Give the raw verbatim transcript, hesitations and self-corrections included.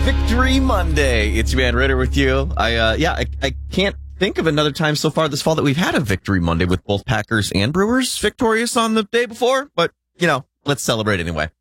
Victory Monday. It's your man Ritter with you. I, uh, yeah, I, I can't think of another time so far this fall that we've had a Victory Monday with both Packers and Brewers victorious on the day before, but, you know, let's celebrate anyway.